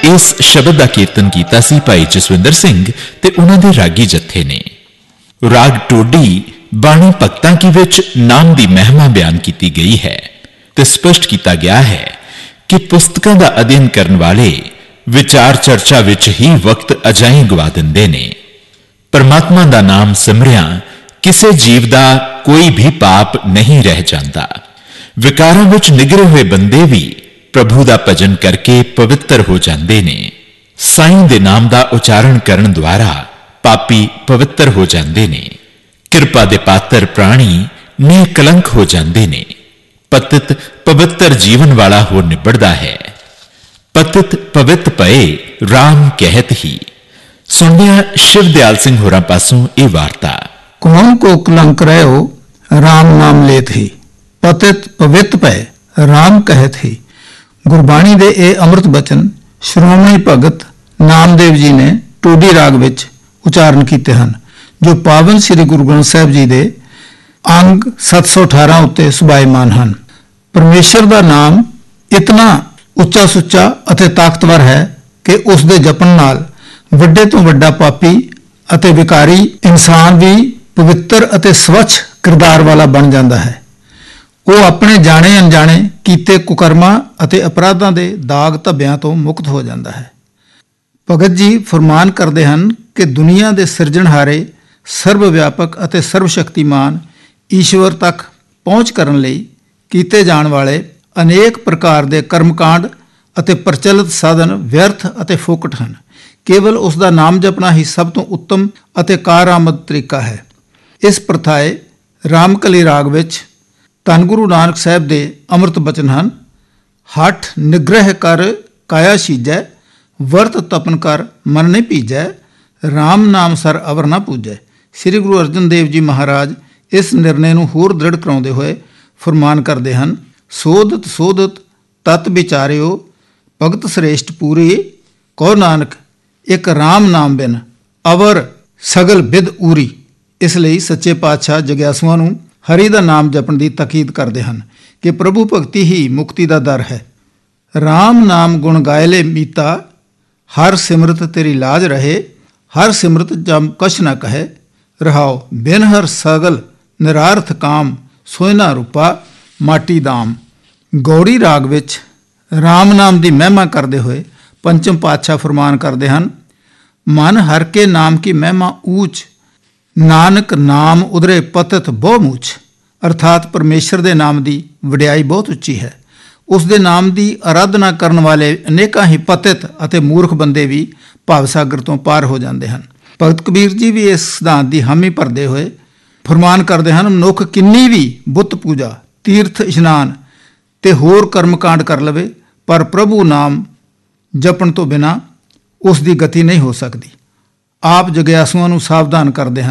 इस शब्द का कीर्तन कीता सी भाई जसविंदर सिंह ते उन्हां दे रागी जत्थे ने। राग टोडी बाणी भगतां की विच नाम दी महिमा बयान की गई है ते स्पष्ट किया गया है कि पुस्तकां दा अध्ययन करन वाले विचार चर्चा विच ही वक्त अजाई गवा दिंदे ने। परमात्मा दा नाम सिमरिया किसे जीव दा कोई भी पाप नहीं रह जाता। विकारां विच निगरे हुए बंदे भी प्रभु दा भजन करके पवित्र हो जाते ने। साईं दे नाम दा उचारण करन द्वारा पापी पवित्र हो जाते ने। किरपा दे पात्र प्राणी निकलंक हो जाते ने। पतित पवित्र जीवन वाला हो निबड़दा है। पतित पवित्र पए राम कहत ही। सुनिया शिव दयाल सिंह होरां पासों ये वार्ता। कौन को कलंक रहो राम नाम लेत ही, पतित पवित्र पै राम कहत ही। गुरबाणी दे ए अमृत बचन श्रोमणी भगत नामदेव जी ने टोडी राग विच उचारण कीते हन, जो पावन श्री गुरु ग्रंथ साहिब जी दे अंग 718 उत्ते सुभाईमान हन। परमेश्वर दा नाम इतना ਉੱਚਾ ਸੁੱਚਾ ਅਤੇ ਤਾਕਤਵਰ ਹੈ ਕਿ ਉਸ ਦੇ ਜਪਣ ਨਾਲ ਵੱਡੇ ਤੋਂ ਵੱਡਾ ਪਾਪੀ ਅਤੇ ਵਿਕਾਰੀ ਇਨਸਾਨ ਵੀ ਪਵਿੱਤਰ ਅਤੇ ਸਵੱਛ ਕਿਰਦਾਰ ਵਾਲਾ ਬਣ ਜਾਂਦਾ ਹੈ। ਉਹ ਆਪਣੇ ਜਾਣੇ ਅਣਜਾਣੇ ਕੀਤੇ ਕੁਕਰਮਾਂ ਅਤੇ ਅਪਰਾਧਾਂ ਦੇ ਦਾਗ ਧੱਬਿਆਂ ਤੋਂ ਮੁਕਤ ਹੋ ਜਾਂਦਾ ਹੈ। ਭਗਤ ਜੀ ਫਰਮਾਨ ਕਰਦੇ ਹਨ ਕਿ ਦੁਨੀਆ ਦੇ ਸਿਰਜਣਹਾਰੇ ਸਰਬ ਵਿਆਪਕ ਅਤੇ ਸਰਬ ਸ਼ਕਤੀਮਾਨ ਈਸ਼ਵਰ ਤੱਕ ਪਹੁੰਚ ਕਰਨ ਲਈ ਕੀਤੇ ਜਾਣ ਵਾਲੇ अनेक प्रकार के कर्मकांड ਅਤੇ ਪ੍ਰਚਲਿਤ ਸਾਧਨ व्यर्थ ਅਤੇ ਫੋਕਟ ਹਨ। केवल उसका नाम जपना ही सब तो उत्तम ਅਤੇ ਕਾਰਆਮਦ तरीका है। इस प्रथाए रामकली राग विच धन गुरु नानक साहब के अमृत बचन हैं। हठ निग्रह कर काया सीजै, वर्त तपन कर मन नहीं पीजै, राम नाम सर अवर ना पूजै। श्री गुरु अर्जन देव जी महाराज इस निर्णय को होर दृढ़ कराते हुए फरमान करते हैं। सोधत सोधत तत विचारियो, भगत श्रेष्ठ पूरी, कहो नानक एक राम नाम बिन अवर सगल बिद ऊरी। इसलिए सच्चे पातशाह जग्यासुआं नूं हरि का नाम जपण की तकीद करते हैं कि प्रभु भगति ही मुक्ति का दर है। राम नाम गुण गायले मीता, हर सिमरत तेरी लाज रहे, हर सिमरत जम कछ न कहे, रहाओ बिन हर सगल निरार्थ काम, सोयना रूपा माटी दाम। गौड़ी राग विच राम नाम की महिमा करते हुए पंचम पातशाह फरमान करते हैं। मन हर के नाम की महिमा ऊंच, नानक नाम उधरे पतित बहु मूछ। अर्थात परमेश्वर के नाम की वड्याई बहुत उच्ची है। उस दे नाम की आराधना करने वाले अनेकों ही पतित अते मूर्ख बंदे भी भावसागर तो पार हो जाते हैं। भगत कबीर जी भी इस सिद्धांत की हामी भरते हुए फरमान करते हैं। मनुख किन्नी भी बुत पूजा, तीर्थ इशनान ते होर कर्मकांड कर लवे, पर प्रभु नाम जपण तो बिना उस दी गति नहीं हो सकती। आप जग्यासुआं नूं सावधान करते हैं